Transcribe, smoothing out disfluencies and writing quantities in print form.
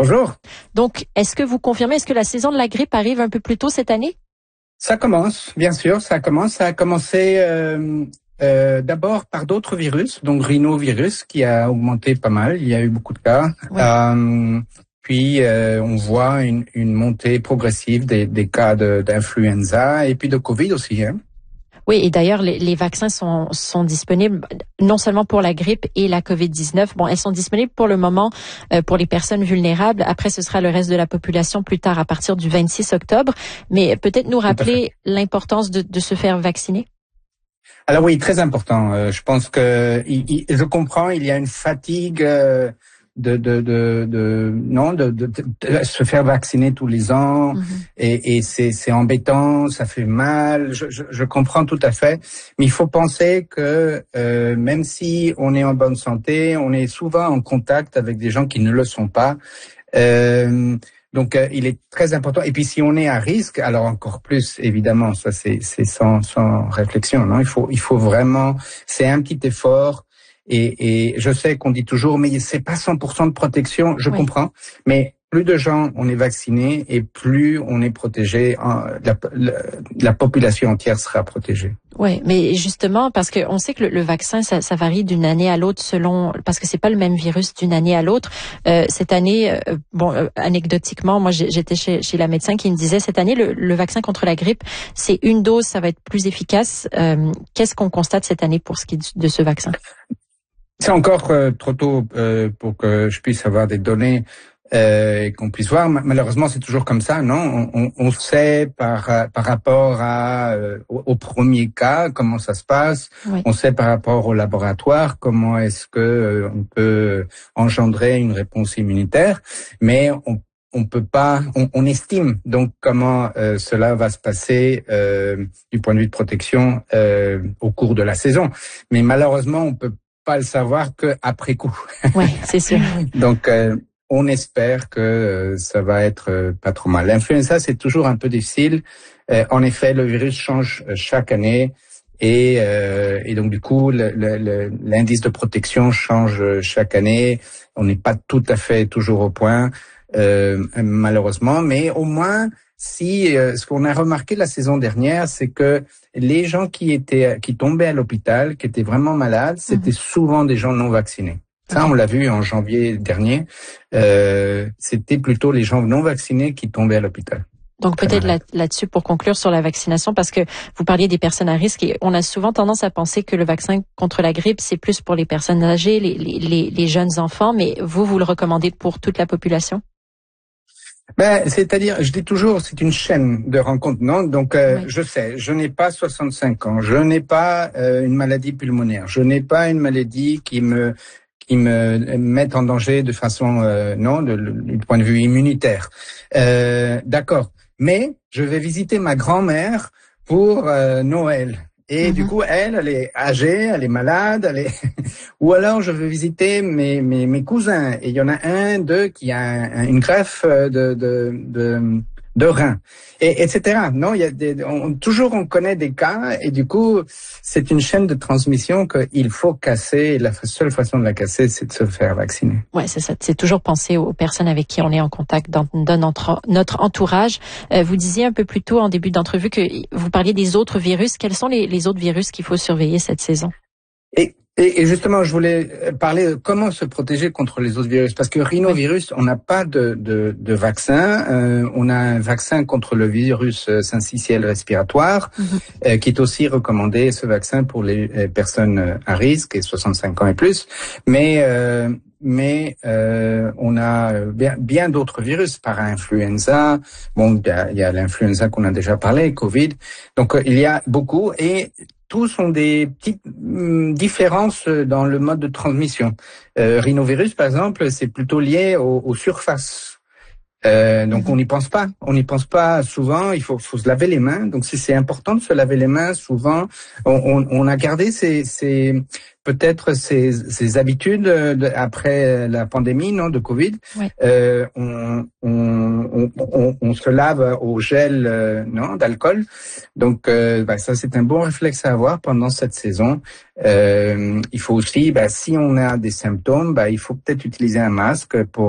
Bonjour. Donc, est-ce que vous confirmez, est-ce que la saison de la grippe arrive un peu plus tôt cette année? Ça commence, bien sûr, ça commence. Ça a commencé d'abord par d'autres virus, donc rhinovirus qui a augmenté pas mal. Il y a eu beaucoup de cas. Ouais. Puis on voit une montée progressive des cas d'influenza et puis de Covid aussi. Hein. Oui, et d'ailleurs, les vaccins sont disponibles non seulement pour la grippe et la COVID-19. Bon, elles sont disponibles pour le moment pour les personnes vulnérables. Après, ce sera le reste de la population plus tard, à partir du 26 octobre. Mais peut-être nous rappeler l'importance de se faire vacciner. Alors oui, très important. Je pense que je comprends, il y a une fatigue de se faire vacciner tous les ans et c'est embêtant, ça fait mal. Je comprends tout à fait, mais il faut penser que même si on est en bonne santé, on est souvent en contact avec des gens qui ne le sont pas. Donc, il est très important. Et puis, si on est à risque, alors encore plus, évidemment, ça c'est sans réflexion. Non, il faut vraiment. C'est un petit effort. Et je sais qu'on dit toujours, mais c'est pas 100% de protection. Je comprends, mais plus de gens on est vaccinés et plus on est protégé, la population entière sera protégée. Oui, mais justement parce que on sait que le vaccin ça varie d'une année à l'autre parce que c'est pas le même virus d'une année à l'autre. Cette année, anecdotiquement, moi j'étais chez la médecin qui me disait cette année le vaccin contre la grippe, c'est une dose, ça va être plus efficace. Qu'est-ce qu'on constate cette année pour ce qui est de ce vaccin? C'est encore trop tôt pour que je puisse avoir des données et qu'on puisse voir. Malheureusement, c'est toujours comme ça, non? On sait par rapport au premier cas comment ça se passe. Oui. On sait par rapport au laboratoire comment est-ce que on peut engendrer une réponse immunitaire, mais on peut pas, on estime donc comment cela va se passer du point de vue de protection au cours de la saison. Mais malheureusement, on peut pas le savoir que après coup. Oui, c'est sûr. Donc, on espère que ça va être pas trop mal. L'influenza, c'est toujours un peu difficile. En effet, le virus change chaque année et donc du coup, l'indice de protection change chaque année. On n'est pas tout à fait toujours au point, malheureusement, mais au moins. Si ce qu'on a remarqué la saison dernière, c'est que les gens qui tombaient à l'hôpital, qui étaient vraiment malades, c'était souvent des gens non vaccinés. Ça, on l'a vu en janvier dernier. C'était plutôt les gens non vaccinés qui tombaient à l'hôpital. Donc peut-être là-dessus pour conclure sur la vaccination, parce que vous parliez des personnes à risque et on a souvent tendance à penser que le vaccin contre la grippe, c'est plus pour les personnes âgées, les jeunes enfants, mais vous le recommandez pour toute la population? C'est-à-dire, je dis toujours, c'est une chaîne de rencontres, non? Donc, oui. Je sais, je n'ai pas 65 ans, je n'ai pas une maladie pulmonaire, je n'ai pas une maladie qui me mette en danger de façon, du point de vue immunitaire. D'accord. Mais je vais visiter ma grand-mère pour Noël. Et du coup, elle est âgée, elle est malade, ou alors je veux visiter mes cousins. Et il y en a d'eux qui a une greffe de rein, et etc. Non, il y a toujours on connaît des cas, et du coup, c'est une chaîne de transmission qu'il faut casser. Et la seule façon de la casser, c'est de se faire vacciner. Ouais, c'est ça. C'est toujours penser aux personnes avec qui on est en contact dans notre entourage. Vous disiez un peu plus tôt en début d'entrevue que vous parliez des autres virus. Quels sont les autres virus qu'il faut surveiller cette saison? Et justement, je voulais parler de comment se protéger contre les autres virus, parce que rhinovirus, on n'a pas de vaccin. On a un vaccin contre le virus syncytial respiratoire, qui est aussi recommandé, ce vaccin, pour les personnes à risque et 65 ans et plus. Mais on a bien d'autres virus, para-influenza. Bon, il y a l'influenza qu'on a déjà parlé, Covid. Donc, il y a beaucoup, et tous ont des petites différences dans le mode de transmission. Rhinovirus, par exemple, c'est plutôt lié aux surfaces. Donc on n'y pense pas souvent. Il faut se laver les mains. Donc c'est important de se laver les mains souvent. On a gardé ces habitudes après la pandémie, non, de Covid. Oui. On se lave au gel, d'alcool. Donc ça c'est un bon réflexe à avoir pendant cette saison. Il faut aussi, si on a des symptômes, il faut peut-être utiliser un masque pour